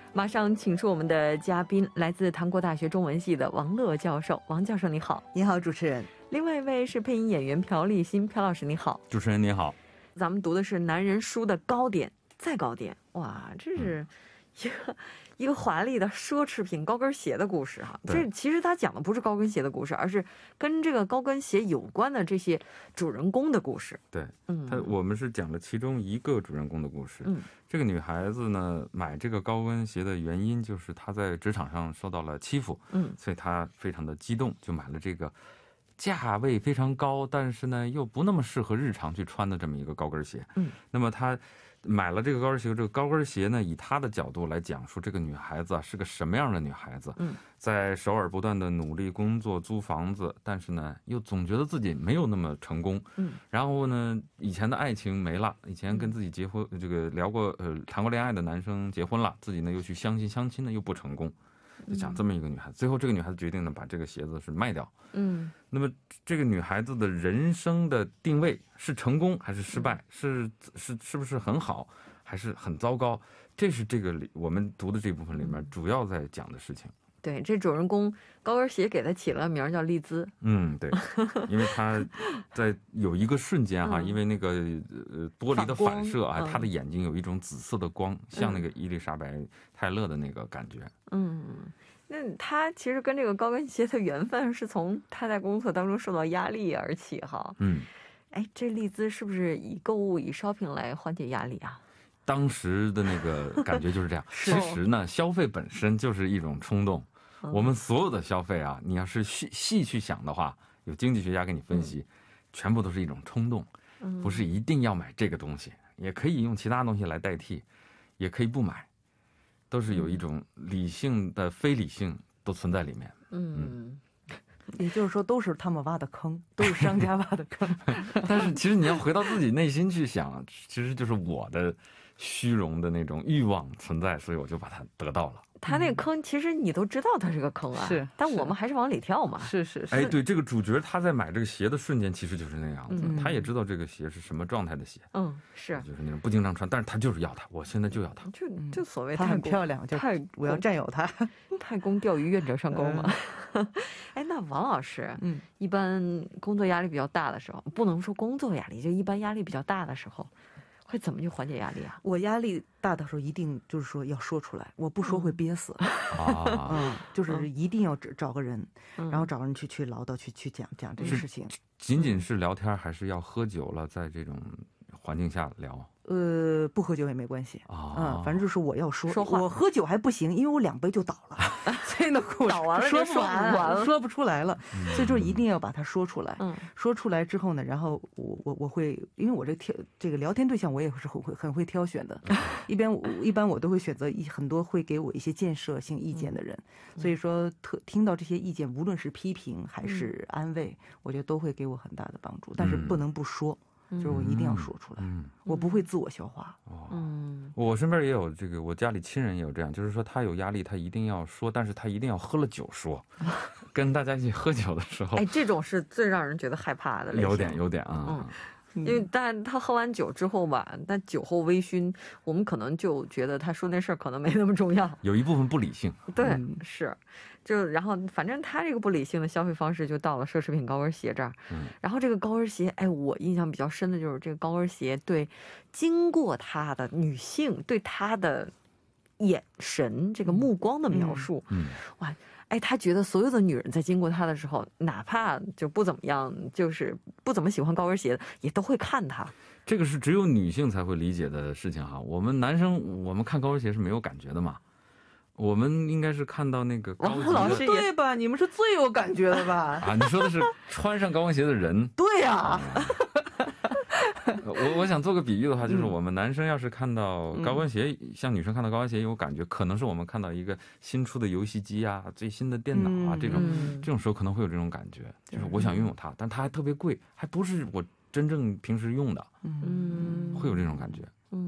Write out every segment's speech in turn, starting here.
马上请出我们的嘉宾，来自唐国大学中文系的王乐教授。王教授你好。 你好，主持人。 另外一位是配音演员朴立新，朴老师你好。 主持人你好。 咱们读的是男人书的高点再高点，哇，这是一个华丽的奢侈品高跟鞋的故事哈。这其实他讲的不是高跟鞋的故事，而是跟这个高跟鞋有关的这些主人公的故事。 对，我们是讲了其中一个主人公的故事。这个女孩子呢，买这个高跟鞋的原因就是她在职场上受到了欺负，所以她非常的激动，就买了这个价位非常高，但是呢又不那么适合日常去穿的这么一个高跟鞋。那么她买了这个高跟鞋，这个高跟鞋呢，以她的角度来讲述这个女孩子是个什么样的女孩子。在首尔不断的努力工作租房子，但是呢又总觉得自己没有那么成功。然后呢以前的爱情没了，以前跟自己结婚这个聊过谈过恋爱的男生结婚了，自己呢又去相亲呢又不成功，就讲这么一个女孩子。最后这个女孩子决定呢把这个鞋子是卖掉。那么这个女孩子的人生的定位是成功还是失败，是不是很好还是很糟糕，这是这个我们读的这部分里面主要在讲的事情。 对，这主人公高跟鞋给他起了名叫丽兹。 对，因为他在有一个瞬间哈，因为那个玻璃的反射啊，他的眼睛有一种紫色的光，像那个伊丽莎白泰勒的那个感觉。 那他其实跟这个高跟鞋的缘分是从他在工作当中受到压力而起哈。这丽兹是不是以购物以 shopping 来缓解压力啊？ 当时的那个感觉就是这样。其实呢，消费本身就是一种冲动。我们所有的消费啊，你要是细去想的话，有经济学家给你分析，全部都是一种冲动，不是一定要买这个东西，也可以用其他东西来代替，也可以不买，都是有一种理性的非理性都存在里面。 也就是说都是他们挖的坑，都是商家挖的坑。 但是其实你要回到自己内心去想，其实就是我的虚荣的那种欲望存在，所以我就把它得到了。 他那个坑其实你都知道它是个坑啊，但我们还是往里跳嘛。 是。 对，这个主角他在买这个鞋的瞬间其实就是那样子，他也知道这个鞋是什么状态的鞋。 是就是那种不经常穿，但是他就是要它，我现在就要它。 就所谓它很漂亮，我要占有它。 太公钓鱼，愿者上钩嘛。那王老师，一般工作压力比较大的时候，不能说工作压力，就一般压力比较大的时候，会怎么去缓解压力啊？ 我压力大的时候一定就是说要说出来，我不说会憋死。就是一定要找个人，然后找人去唠叨，去讲这个事情。 仅仅是聊天，还是要喝酒了，在这种环境下聊？ 不喝酒也没关系反正就是我要说话。我喝酒还不行，因为我2杯就倒了，所以呢倒完了说不完，说不出来了。所以就一定要把它说出来。说出来之后呢，然后我会，因为我这个聊天对象我也是很会挑选的。一般我都会选择很多会给我一些建设性意见的人。所以说听到这些意见，无论是批评还是安慰，我觉得都会给我很大的帮助。但是不能不说。就是我一定要说出来，我不会自我消化。 我身边也有这个，我家里亲人也有这样，就是说他有压力，他一定要说，但是他一定要喝了酒说，跟大家一起喝酒的时候， 这种是最让人觉得害怕的类型。 有点啊。 因为但他喝完酒之后吧，但酒后微醺，我们可能就觉得他说那事儿可能没那么重要， 有一部分不理性。 对，是，就然后反正他这个不理性的消费方式就到了奢侈品高跟鞋这儿。然后这个高跟鞋，我印象比较深的就是这个高跟鞋对经过他的女性对他的眼神这个目光的描述。哇，他觉得所有的女人在经过他的时候，哪怕就不怎么样，就是不怎么喜欢高跟鞋的，也都会看他。 这个是只有女性才会理解的事情哈。我们男生，我们看高跟鞋是没有感觉的嘛。我们应该是看到那个高级的， 老师对吧？你们是最有感觉的吧？ 你说的是穿上高跟鞋的人。 对呀。 我想做个比喻的话，就是我们男生要是看到高跟鞋，像女生看到高跟鞋有感觉，可能是我们看到一个新出的游戏机啊、最新的电脑啊，这种时候可能会有这种感觉，就是我想拥有它，但它还特别贵，还不是我真正平时用的，会有这种感觉。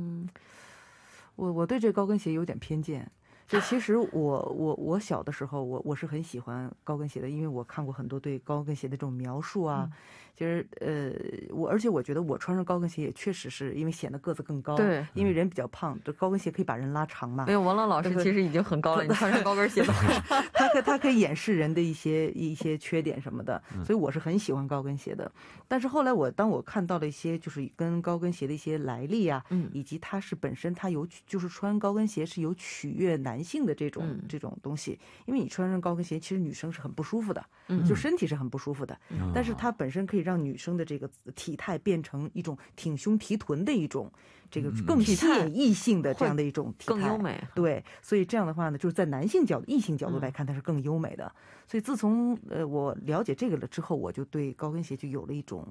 我对这高跟鞋有点偏见。就其实我小的时候我是很喜欢高跟鞋的，因为我看过很多对高跟鞋的这种描述啊， 就是而且我觉得我穿上高跟鞋也确实是因为显得个子更高， 对， 因为人比较胖，这高跟鞋可以把人拉长嘛。 没有，王浪老师其实已经很高了，你穿上高跟鞋的话， 它可以掩饰人的一些缺点什么的，所以我是很喜欢高跟鞋的。但是后来当我看到了一些就是跟高跟鞋的一些来历啊，以及它是本身它就是穿高跟鞋是有取悦男性的这种东西，因为你穿上高跟鞋，其实女生是很不舒服的，就身体是很不舒服的，但是它本身可以让女生的这个体态变成一种挺胸提臀的一种这个更吸引异性的这样的一种体态， 更优美。 对，所以这样的话呢，就是在男性异性角度来看，它是更优美的。所以自从我了解这个了之后，我就对高跟鞋就有了一种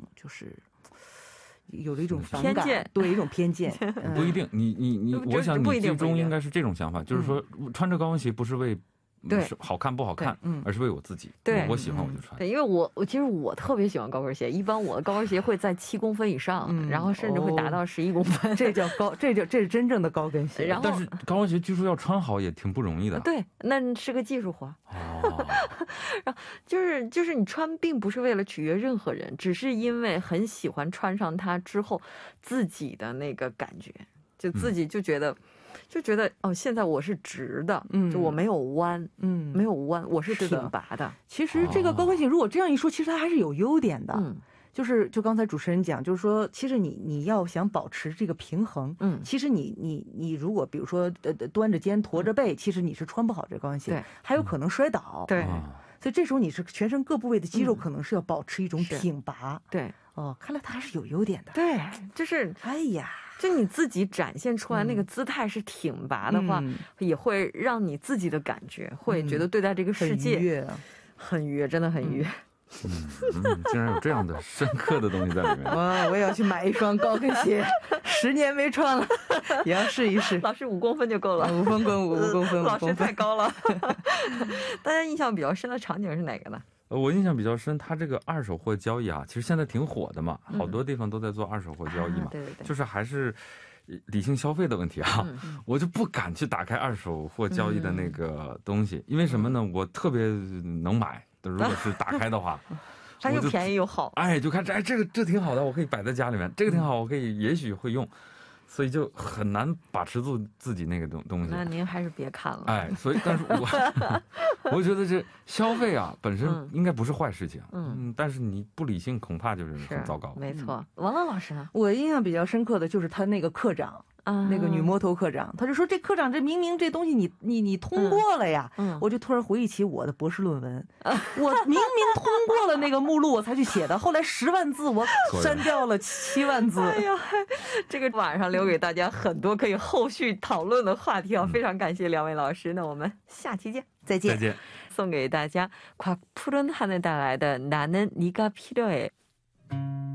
反感，对，一种偏见。 不一定，我想你最终应该是这种想法，就是说穿着高跟鞋不是为是好看不好看，而是为我自己。 对， 我喜欢我就穿。 对，因为其实我特别喜欢高跟鞋，一般我的高跟鞋会在7公分以上，然后甚至会达到11公分。 这是真正的高跟鞋。 然后， 但是高跟鞋据说要穿好也挺不容易的。 对，那是个技术活。 哦。 然后就是你穿并不是为了取悦任何人，只是因为很喜欢穿上它之后自己的那个感觉，就自己就觉得哦，现在我是直的，就我没有弯，没有弯，我是挺拔的。 其实这个高跟鞋如果这样一说，其实它还是有优点的。就刚才主持人讲，就是说，其实你要想保持这个平衡，其实你如果比如说端着肩驼着背，其实你是穿不好这高跟鞋，还有可能摔倒。 对， 所以这时候你是全身各部位的肌肉可能是要保持一种挺拔。 对， 哦，看来它还是有优点的。 对，就是哎呀。 就你自己展现出来那个姿态是挺拔的话，也会让你自己的感觉会觉得对待这个世界很愉悦，真的很愉悦。 竟然有这样的深刻的东西在里面。 我也要去买一双高跟鞋，10年没穿了，也要试一试。 老师5公分就够了 ，5公分， 老师太高了。大家印象比较深的场景是哪个呢？ 我印象比较深，它这个二手货交易啊，其实现在挺火的嘛，好多地方都在做二手货交易嘛， 对， 就是还是理性消费的问题啊，我就不敢去打开二手货交易的那个东西，因为什么呢？我特别能买，如果是打开的话， 它又便宜又好， 就看这挺好的，我可以摆在家里面，这个挺好，我可以也许会用。所以就很难把持住自己那个东西。 那您还是别看了。 所以但是我觉得这消费啊本身应该不是坏事情，但是你不理性恐怕就是很糟糕。 没错。王浪老师呢？ 我印象比较深刻的就是他那个课长。那个女摸头课长，他就说这课长这明明这东西你通过了呀，我就突然回忆起我的博士论文，我明明通过了那个目录我才去写的，后来10万字我删掉了7万字。 哎呀，这个晚上留给大家很多可以后续讨论的话题啊！非常感谢2位老师，那我们下期见， 再见。 送给大家곽푸른하늘带来的나는 네가 필요해。